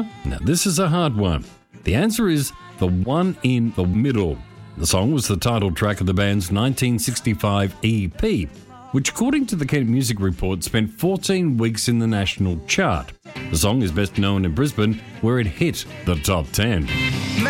Now, this is a hard one. The answer is The One in the Middle. The song was the title track of the band's 1965 EP, which, according to the Kent Music Report, spent 14 weeks in the national chart. The song is best known in Brisbane, where it hit the top 10.